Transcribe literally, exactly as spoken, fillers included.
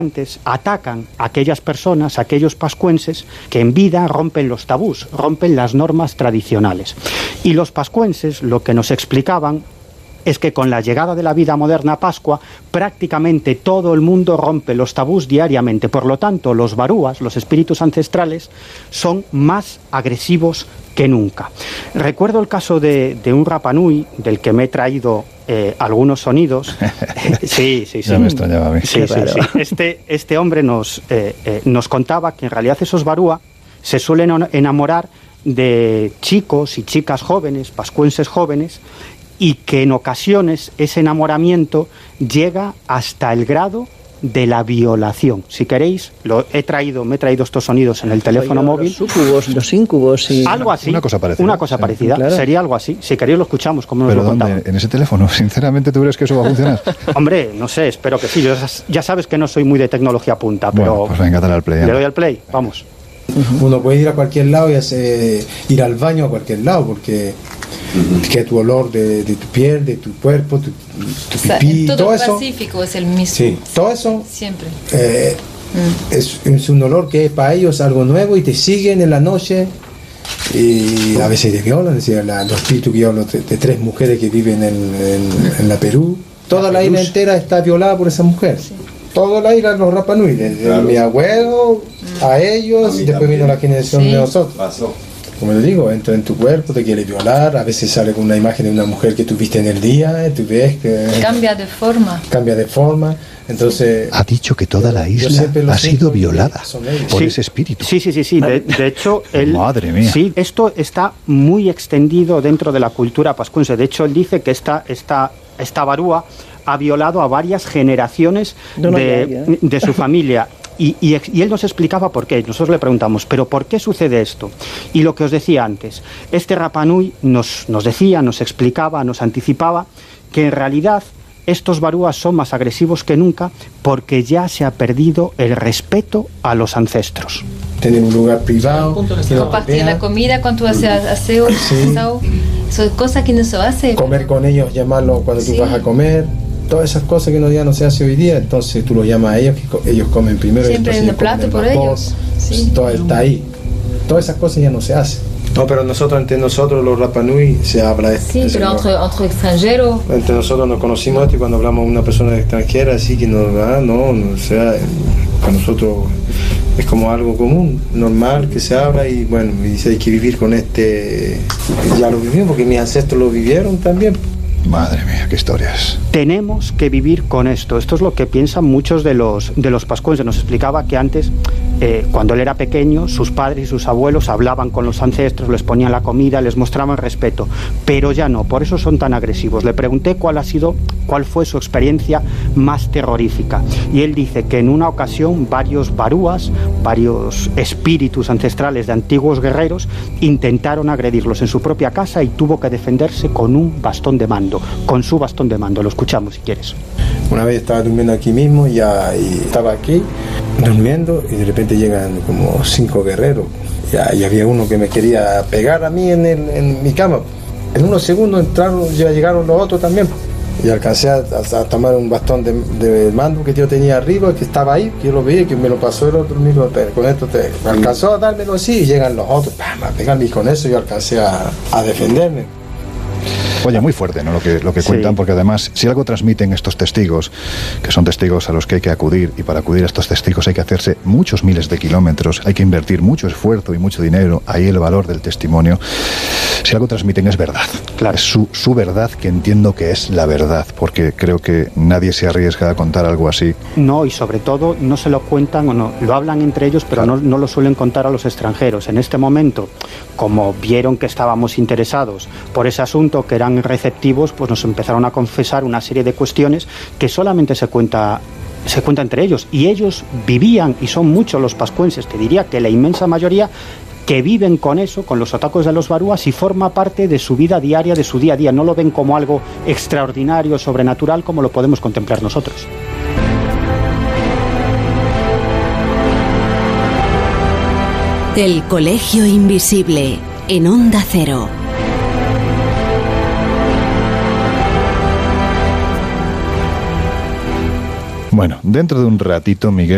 atacan a aquellas personas, a aquellos pascuenses que en vida rompen los tabús, rompen las normas tradicionales. Y los pascuenses lo que nos explicaban es que con la llegada de la vida moderna a Pascua, prácticamente todo el mundo rompe los tabús diariamente. Por lo tanto, los barúas, los espíritus ancestrales, son más agresivos que nunca. Recuerdo el caso de, de un Rapanui, del que me he traído eh, algunos sonidos. Sí, sí, sí. Ya me extrañaba a mí. Sí, sí, sí. Este, este hombre nos, eh, eh, nos contaba que en realidad esos barúa se suelen enamorar de chicos y chicas jóvenes, pascuenses jóvenes, y que en ocasiones ese enamoramiento llega hasta el grado de la violación. Si queréis, lo he traído, me he traído estos sonidos en el teléfono móvil. Los súcubos, los íncubos y... Algo así. Una cosa parecida. Una cosa sí, parecida. claro. Sería algo así. Si queréis lo escuchamos, como nos ¿Pero lo contaban. dónde? ¿En ese teléfono? Sinceramente, ¿tú crees que eso va a funcionar? Hombre, no sé, espero que sí. Yo ya sabes que no soy muy de tecnología punta, pero... Bueno, pues venga, dale al play. Le doy al play, vamos. Uno puede ir a cualquier lado y hacer, ir al baño a cualquier lado, porque uh-huh. que tu olor de, de tu piel, de tu cuerpo, tu, tu o sea, pipí, todo todo el eso. Pacífico es el mismo. Sí, todo eso siempre. Eh, mm. es, es un olor que es para ellos algo nuevo y te siguen en la noche y a veces te violan, es decir, la, los espíritus que yo hablo de, de tres mujeres que viven en, en, en la Perú. Toda la, la isla entera está violada por esa mujer. Sí. Toda la isla, los Rapanui, desde claro. mi abuelo a ellos, a y después vino la generación sí. de nosotros. Pasó. Como le digo, entra en tu cuerpo, te quiere violar, a veces sale con una imagen de una mujer que tú viste en el día, tú ves que... Cambia de forma. Cambia de forma, entonces... Ha dicho que toda la isla ha sido violada por sí. ese espíritu. Sí, sí, sí, sí. De, de hecho... Él, Madre mía. Sí, esto está muy extendido dentro de la cultura pascuense. De hecho, él dice que esta, esta, esta barúa ha violado a varias generaciones no, no, de, ya, ya. de su familia. Y, y, y él nos explicaba por qué. Nosotros le preguntamos, ¿pero por qué sucede esto? Y lo que os decía antes, este Rapanui nos, nos decía, nos explicaba, nos anticipaba que en realidad estos barúas son más agresivos que nunca porque ya se ha perdido el respeto a los ancestros. Tener un lugar privado, compartir la comida cuando tú haces aseo, sí. Son cosas que no se hace. Comer con ellos, llamarlos cuando sí. tú vas a comer. Todas esas cosas que no, ya no se hace hoy día, entonces tú los llamas a ellos, que ellos comen primero. Siempre hay un plato por ellos. Sí. Todo está ahí. Todas esas cosas ya no se hacen. No, pero nosotros, entre nosotros, los Rapanui, se habla de esto. Sí, pero entre, entre extranjeros. Entre nosotros nos conocimos esto y cuando hablamos con una persona extranjera, así que no, ah, no, no, o sea, para nosotros es como algo común, normal, que se habla y bueno, y dice, hay que vivir con este. Ya lo vivimos porque mis ancestros lo vivieron también. Madre mía, qué historias. Tenemos que vivir con esto. Esto es lo que piensan muchos de los, de los pascuenses. Nos explicaba que antes, eh, cuando él era pequeño, sus padres y sus abuelos hablaban con los ancestros, les ponían la comida, les mostraban respeto. Pero ya no, por eso son tan agresivos. Le pregunté cuál ha sido, cuál fue su experiencia más terrorífica. Y él dice que en una ocasión varios barúas, varios espíritus ancestrales de antiguos guerreros, intentaron agredirlos en su propia casa y tuvo que defenderse con un bastón de mando. Con su bastón de mando, lo escuchamos si quieres. Una vez estaba durmiendo aquí mismo ya, y estaba aquí durmiendo y de repente llegan como cinco guerreros ya, y había uno que me quería pegar a mí en, el, en mi cama. En unos segundos entraron, ya llegaron los otros también y alcancé a, a, a tomar un bastón de, de mando que yo tenía arriba, que estaba ahí, que yo lo vi, que me lo pasó el otro, me con esto te, me alcanzó a dármelo así y llegan los otros pam, a pegarme y con eso yo alcancé a, a defenderme. Oye, muy fuerte, ¿no? Lo que, lo que cuentan, sí. Porque además, si algo transmiten estos testigos, que son testigos a los que hay que acudir, y para acudir a estos testigos hay que hacerse muchos miles de kilómetros, hay que invertir mucho esfuerzo y mucho dinero, ahí el valor del testimonio. Si algo transmiten es verdad. Claro. Es su, su verdad, que entiendo que es la verdad, porque creo que nadie se arriesga a contar algo así. No, y sobre todo no se lo cuentan o no, lo hablan entre ellos, pero claro. no, no lo suelen contar a los extranjeros. En este momento, como vieron que estábamos interesados por ese asunto, que eran receptivos, pues nos empezaron a confesar una serie de cuestiones que solamente se cuenta se cuenta entre ellos, y ellos vivían, y son muchos los pascuenses, te diría que la inmensa mayoría, que viven con eso, con los atacos de los barúas, y forma parte de su vida diaria, de su día a día. No lo ven como algo extraordinario, sobrenatural, como lo podemos contemplar nosotros. El Colegio Invisible, en Onda Cero. Bueno, dentro de un ratito, Miguel...